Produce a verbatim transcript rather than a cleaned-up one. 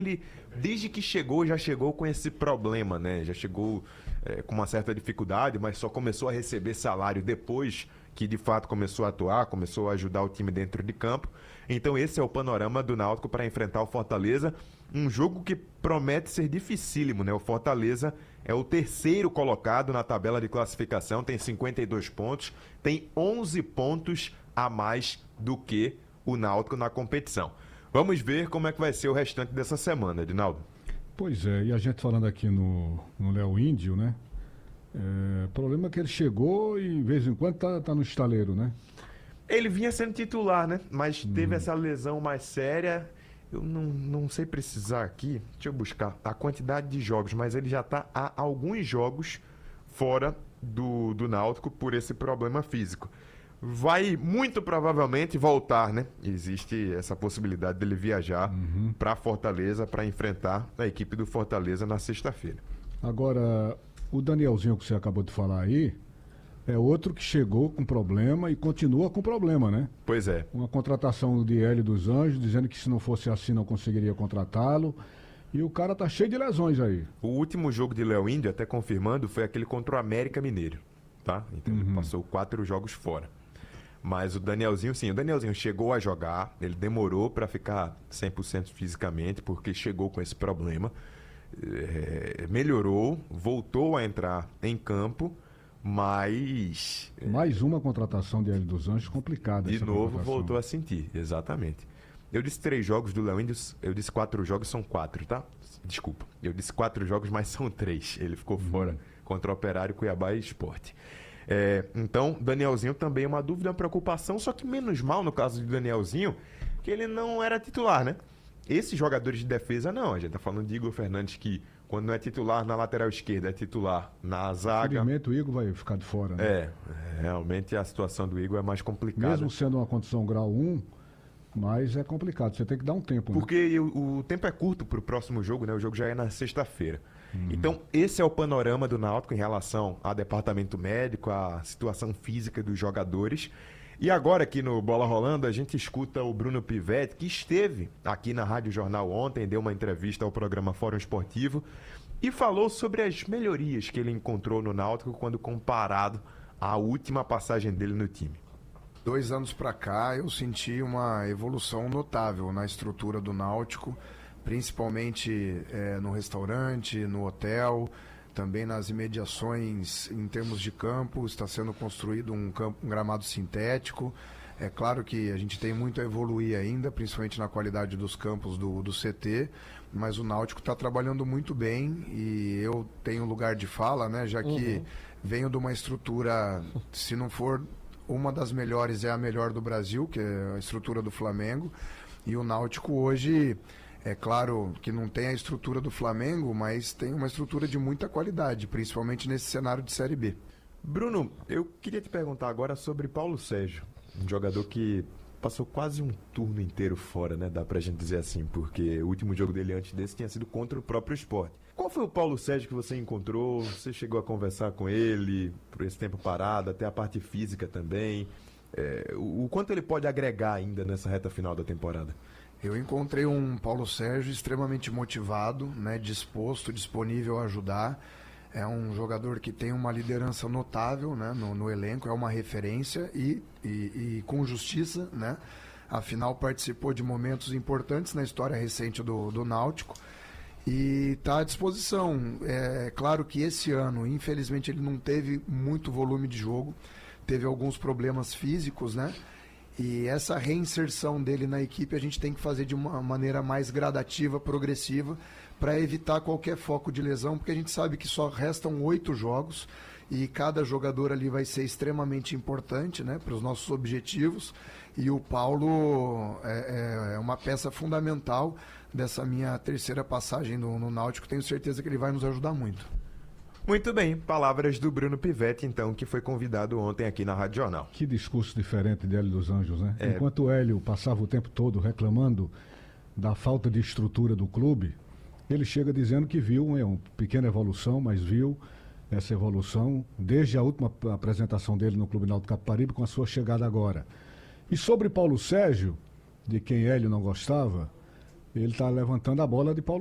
ele, desde que chegou, já chegou com esse problema, né? Já chegou é, com uma certa dificuldade, mas só começou a receber salário depois que de fato começou a atuar, começou a ajudar o time dentro de campo. Então esse é o panorama do Náutico para enfrentar o Fortaleza. Um jogo que promete ser dificílimo, né? O Fortaleza é o terceiro colocado na tabela de classificação, tem cinquenta e dois pontos, tem onze pontos a mais do que o Náutico na competição. Vamos ver como é que vai ser o restante dessa semana, Edinaldo. Pois é, e a gente falando aqui no, no Léo Índio, né? É, o problema é que ele chegou e, de vez em quando, tá, tá no estaleiro, né? Ele vinha sendo titular, né? Mas teve Uhum. essa lesão mais séria. Eu não, não sei precisar aqui, deixa eu buscar a quantidade de jogos, mas ele já está há alguns jogos fora do, do Náutico por esse problema físico. Vai muito provavelmente voltar, né? Existe essa possibilidade dele viajar Uhum. para Fortaleza para enfrentar a equipe do Fortaleza na sexta-feira. Agora, o Danielzinho que você acabou de falar aí é outro que chegou com problema e continua com problema, né? Pois é. Uma contratação de Hélio dos Anjos, dizendo que se não fosse assim não conseguiria contratá-lo. E o cara tá cheio de lesões aí. O último jogo de Léo Índio, até confirmando, foi aquele contra o América Mineiro, tá? Então ele passou quatro jogos fora. Mas o Danielzinho, sim, o Danielzinho chegou a jogar, ele demorou para ficar cem por cento fisicamente, porque chegou com esse problema. É, melhorou, voltou a entrar em campo, mas Mais uma contratação de Hélio dos Anjos complicada. de essa novo contratação. voltou a sentir, exatamente. Eu disse três jogos do Léo Índio, eu disse quatro jogos, são quatro, tá? Desculpa. Eu disse quatro jogos, mas são três. Ele ficou fora contra o Operário, Cuiabá e Sport. É, então, Danielzinho também é uma dúvida, uma preocupação, só que menos mal no caso de Danielzinho, que ele não era titular, né? Esses jogadores de defesa, não. A gente tá falando de Igor Fernandes, que quando não é titular na lateral esquerda, é titular na zaga. Infelizmente o Igor vai ficar de fora, né? É, realmente a situação do Igor é mais complicada. Mesmo sendo uma condição grau um, mas é complicado, você tem que dar um tempo, né? Porque o, o tempo é curto para o próximo jogo, né? O jogo já é na sexta-feira. Então, esse é o panorama do Náutico em relação ao departamento médico, à situação física dos jogadores. E agora, aqui no Bola Rolando, a gente escuta o Bruno Pivetti, que esteve aqui na Rádio Jornal ontem, deu uma entrevista ao programa Fórum Esportivo e falou sobre as melhorias que ele encontrou no Náutico quando comparado à última passagem dele no time. Dois anos para cá eu senti uma evolução notável na estrutura do Náutico, principalmente é, no restaurante, no hotel, também nas imediações em termos de campo. Está sendo construído um, campo, um gramado sintético. É claro que a gente tem muito a evoluir ainda, principalmente na qualidade dos campos do, do C T, mas o Náutico está trabalhando muito bem e eu tenho lugar de fala, né, já que uhum. venho de uma estrutura, se não for uma das melhores, é a melhor do Brasil, que é a estrutura do Flamengo, e o Náutico hoje, é claro que não tem a estrutura do Flamengo, mas tem uma estrutura de muita qualidade, principalmente nesse cenário de Série B. Bruno, eu queria te perguntar agora sobre Paulo Sérgio, um jogador que passou quase um turno inteiro fora, né? Dá pra gente dizer assim, porque o último jogo dele antes desse tinha sido contra o próprio Sport. Qual foi o Paulo Sérgio que você encontrou? Você chegou a conversar com ele por esse tempo parado, até a parte física também? É, o, o quanto ele pode agregar ainda nessa reta final da temporada? Eu encontrei um Paulo Sérgio extremamente motivado, né, disposto, disponível a ajudar. É um jogador que tem uma liderança notável, né, no, no elenco, é uma referência e, e, e com justiça, né? Afinal, participou de momentos importantes na história recente do, do Náutico e está à disposição. É claro que esse ano, infelizmente, ele não teve muito volume de jogo, teve alguns problemas físicos, né? E essa reinserção dele na equipe a gente tem que fazer de uma maneira mais gradativa, progressiva, para evitar qualquer foco de lesão, porque a gente sabe que só restam oito jogos e cada jogador ali vai ser extremamente importante, né, para os nossos objetivos. E o Paulo é, é uma peça fundamental dessa minha terceira passagem no, no Náutico. Tenho certeza que ele vai nos ajudar muito. Muito bem, palavras do Bruno Pivetti, então, que foi convidado ontem aqui na Rádio Jornal. Que discurso diferente de Hélio dos Anjos, né? É. Enquanto o Hélio passava o tempo todo reclamando da falta de estrutura do clube, ele chega dizendo que viu é, uma pequena evolução, mas viu essa evolução desde a última apresentação dele no Clube Náutico Capibaribe com a sua chegada agora. E sobre Paulo Sérgio, de quem Hélio não gostava, ele está levantando a bola de Paulo